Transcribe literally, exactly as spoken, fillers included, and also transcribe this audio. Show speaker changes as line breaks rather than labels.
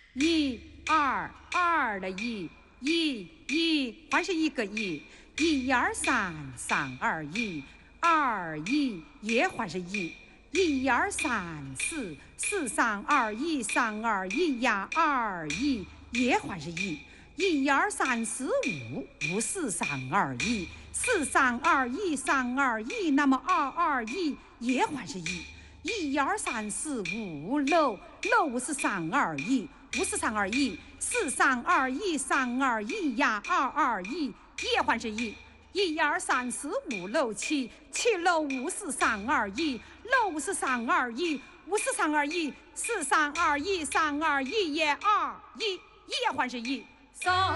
一二二的一，一一还是一个一，一二三三二一，二一也还是一，一二三四四三二一三二一呀，二一也还是一，一二三四五五四三二一，四三二一三二一，那么二二一也还是一。一二三四五六六是三二一，五是三二一，四三二一三二一呀，二二一也还是一。一二三四五六七七六五是三二一，六是三二一，五是三二一，四三二一三二一也二一也还是一。三